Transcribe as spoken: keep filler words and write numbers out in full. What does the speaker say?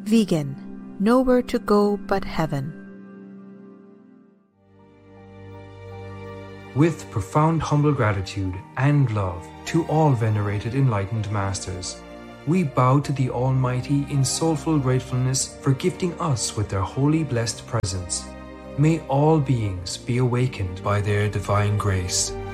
Vegan, nowhere to go but heaven. With profound humble gratitude and love to all venerated enlightened masters, we bow to the Almighty in soulful gratefulness for gifting us with their holy blessed presence. May all beings be awakened by their divine grace.